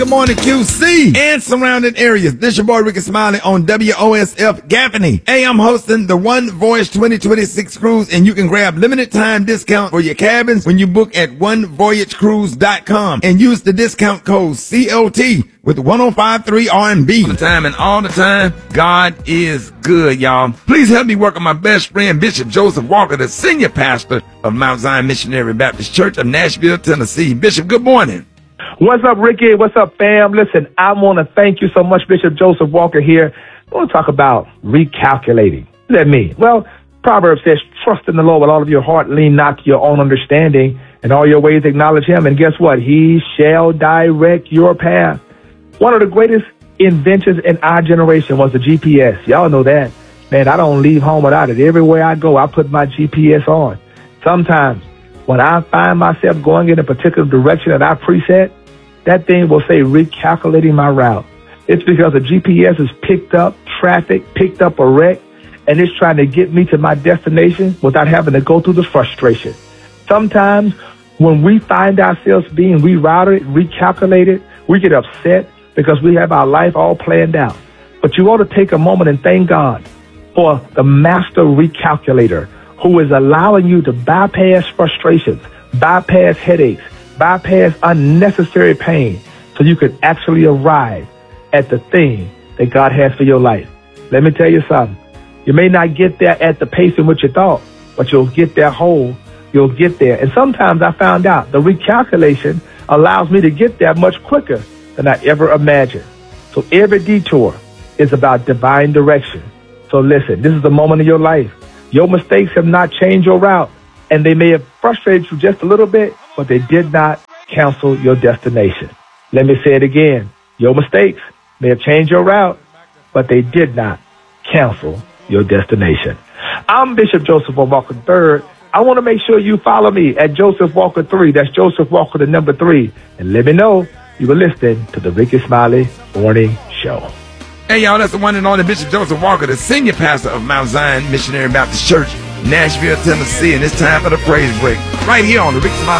Good morning, QC and surrounding areas. This your boy Ricky Smiley on WOSF Gaffney. Hey, I'm hosting the One Voyage 2026 cruise, and you can grab limited time discount for your cabins when you book at onevoyagecruise.com and use the discount code CLT with 1053 R&B. All the time and all the time, God is good, y'all. Please help me welcome my best friend, Bishop Joseph Walker, the senior pastor of Mount Zion Missionary Baptist Church of Nashville, Tennessee. Bishop, good morning. What's up, Ricky? What's up, fam? Listen, I want to thank you so much, Bishop Joseph Walker here. I want to talk about recalculating. What does that mean? Well, Proverbs says, trust in the Lord with all of your heart, lean not to your own understanding, and all your ways acknowledge him. And guess what? He shall direct your path. One of the greatest inventions in our generation was the GPS. Y'all know that. Man, I don't leave home without it. Everywhere I go, I put my GPS on. Sometimes when I find myself going in a particular direction that I preset, that thing will say recalculating my route. It's because the GPS has picked up traffic, picked up a wreck, and it's trying to get me to my destination without having to go through the frustration. Sometimes when we find ourselves being rerouted, recalculated, we get upset because we have our life all planned out. But you ought to take a moment and thank God for the master recalculator who is allowing you to bypass frustrations, bypass headaches, bypass unnecessary pain, so you can actually arrive at the thing that God has for your life. Let me tell you something. You may not get there at the pace in which you thought, but you'll get there whole. You'll get there. And sometimes I found out the recalculation allows me to get there much quicker than I ever imagined. So every detour is about divine direction. So listen, this is the moment of your life. Your mistakes have not changed your route, and they may have frustrated you just a little bit, but they did not cancel your destination. Let me say it again. Your mistakes may have changed your route, but they did not cancel your destination. I'm Bishop Joseph Walker III. I want to make sure you follow me at Joseph Walker 3. That's Joseph Walker, the number 3. And let me know you were listening to the Ricky Smiley Morning Show. Hey, y'all, that's the one and only Bishop Joseph Walker, the senior pastor of Mount Zion Missionary Baptist Church, Nashville, Tennessee. And it's time for the praise break right here on the Ricky Smiley